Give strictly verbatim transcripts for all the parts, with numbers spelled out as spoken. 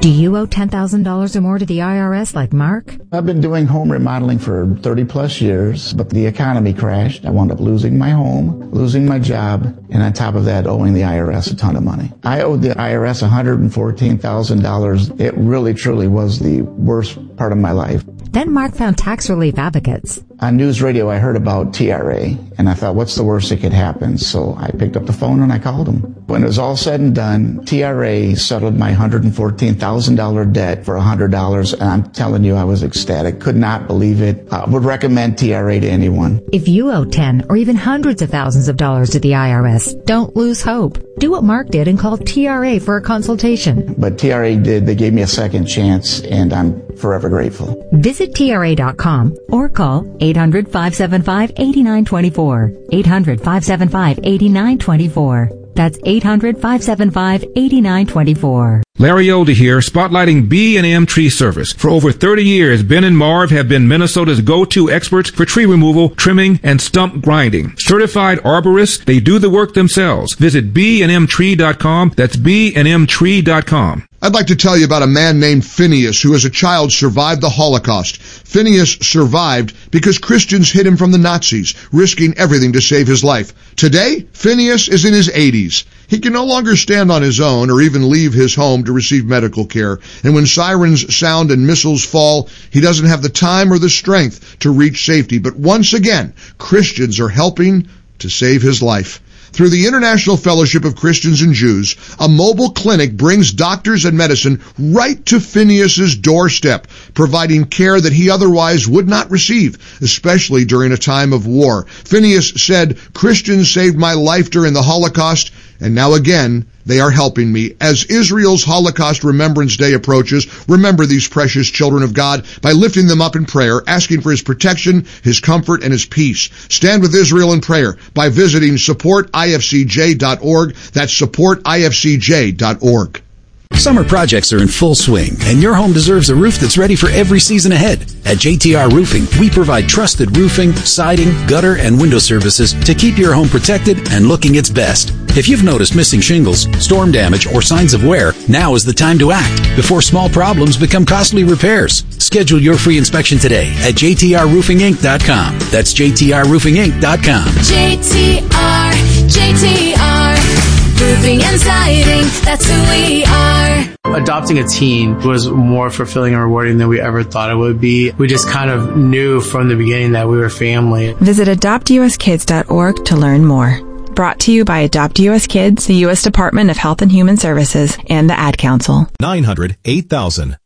Do you owe ten thousand dollars or more to the I R S like Mark? I've been doing home remodeling for thirty plus years, but the economy crashed. I wound up losing my home, losing my job, and on top of that, owing the I R S a ton of money. I owed the I R S one hundred fourteen thousand dollars. It really, truly was the worst part of my life. Then Mark found tax relief advocates. On news radio, I heard about T R A, and I thought, what's the worst that could happen? So I picked up the phone and I called them. When it was all said and done, T R A settled my one hundred fourteen thousand dollars debt for one hundred dollars, and I'm telling you, I was ecstatic. Could not believe it. I would recommend T R A to anyone. If you owe ten or even hundreds of thousands of dollars to the I R S, don't lose hope. Do what Mark did and call T R A for a consultation. But T R A did. They gave me a second chance, and I'm forever grateful. Visit T R A dot com or call eight hundred, five seven five, eight nine two four. eight hundred, five seven five, eight nine two four. That's eight hundred, five seven five, eight nine two four. Larry Older here, spotlighting B and M Tree Service. For over thirty years, Ben and Marv have been Minnesota's go-to experts for tree removal, trimming, and stump grinding. Certified arborists, they do the work themselves. Visit B and M tree dot com. That's B and M tree dot com. I'd like to tell you about a man named Phineas who as a child survived the Holocaust. Phineas survived because Christians hid him from the Nazis, risking everything to save his life. Today, Phineas is in his eighties. He can no longer stand on his own or even leave his home to receive medical care. And when sirens sound and missiles fall, he doesn't have the time or the strength to reach safety. But once again, Christians are helping to save his life. Through the International Fellowship of Christians and Jews, a mobile clinic brings doctors and medicine right to Phineas's doorstep, providing care that he otherwise would not receive, especially during a time of war. Phineas said, "Christians saved my life during the Holocaust, and now again, they are helping me." As Israel's Holocaust Remembrance Day approaches, remember these precious children of God by lifting them up in prayer, asking for his protection, his comfort, and his peace. Stand with Israel in prayer by visiting support I F C J dot org. That's support I F C J dot org. Summer projects are in full swing, and your home deserves a roof that's ready for every season ahead. At J T R Roofing, we provide trusted roofing, siding, gutter, and window services to keep your home protected and looking its best. If you've noticed missing shingles, storm damage, or signs of wear, now is the time to act before small problems become costly repairs. Schedule your free inspection today at J T R roofing inc dot com. That's J T R roofing inc dot com. J T R, J T R, roofing and siding, that's who we are. Adopting a teen was more fulfilling and rewarding than we ever thought it would be. We just kind of knew from the beginning that we were family. Visit adopt U S kids dot org to learn more. Brought to you by Adopt U S Kids, the U S Department of Health and Human Services, and the Ad Council. nine hundred, eight thousand.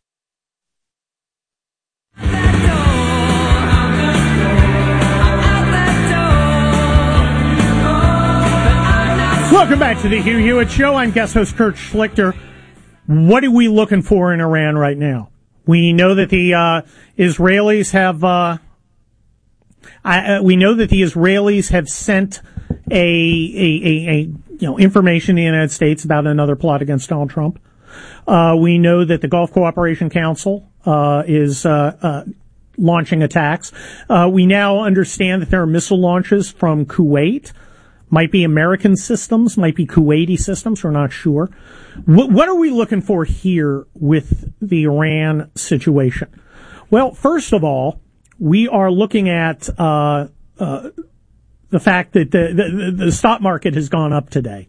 Welcome back to the Hugh Hewitt Show. I'm guest host Kurt Schlichter. What are we looking for in Iran right now? We know that the uh, Israelis have. Uh, I, uh, we know that the Israelis have sent a, a, a, a you know information to the United States about another plot against Donald Trump. Uh, we know that the Gulf Cooperation Council uh, is uh, uh, launching attacks. Uh, we now understand that there are missile launches from Kuwait. Might be American systems, might be Kuwaiti systems, we're not sure. What, what are we looking for here with the Iran situation? Well, first of all, we are looking at uh, uh, the fact that the, the, the stock market has gone up today.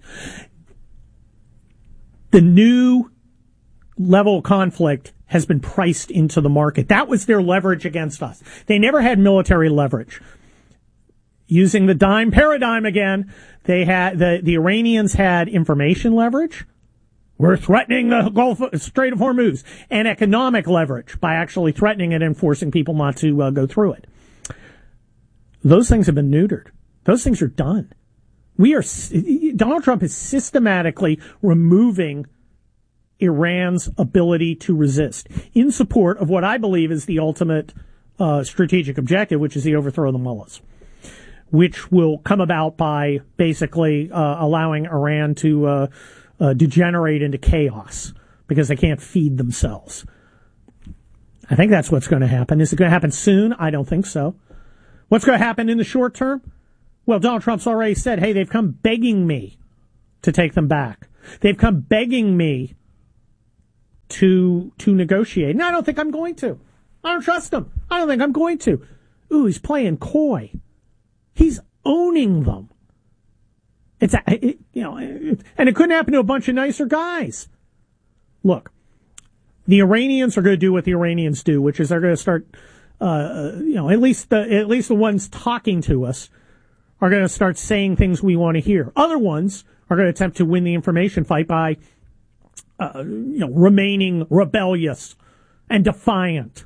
The new level of conflict has been priced into the market. That was their leverage against us. They never had military leverage. Using the dime paradigm again, they had the, the Iranians had information leverage. We're threatening the Gulf Strait of Hormuz, and economic leverage by actually threatening it and forcing people not to uh, go through it. Those things have been neutered. Those things are done. We are Donald Trump is systematically removing Iran's ability to resist in support of what I believe is the ultimate uh, strategic objective, which is the overthrow of the mullahs, which will come about by basically uh, allowing Iran to uh, uh, degenerate into chaos because they can't feed themselves. I think that's what's going to happen. Is it going to happen soon? I don't think so. What's going to happen in the short term? Well, Donald Trump's already said, hey, they've come begging me to take them back. They've come begging me to to negotiate. And I don't think I'm going to. I don't trust him. I don't think I'm going to. Ooh, he's playing coy. He's owning them. It's a, it, you know, it, and it couldn't happen to a bunch of nicer guys. Look, the Iranians are going to do what the Iranians do, which is they're going to start, uh, you know, at least the at least the ones talking to us are going to start saying things we want to hear. Other ones are going to attempt to win the information fight by, uh, you know, remaining rebellious and defiant,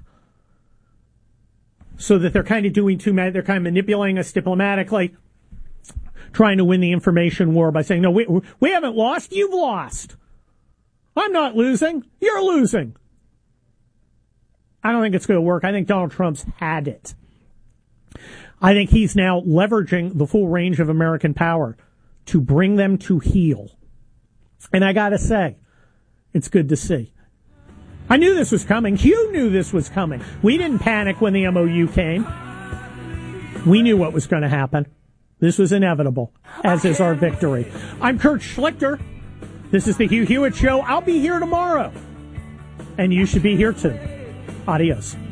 so that they're kind of doing too many. They're kind of manipulating us diplomatically, trying to win the information war by saying, no, we, we haven't lost. You've lost. I'm not losing. You're losing. I don't think it's going to work. I think Donald Trump's had it. I think he's now leveraging the full range of American power to bring them to heel. And I got to say, it's good to see. I knew this was coming. You knew this was coming. We didn't panic when the M O U came. We knew what was going to happen. This was inevitable, as is our victory. I'm Kurt Schlichter. This is the Hugh Hewitt Show. I'll be here tomorrow. And you should be here too. Adios.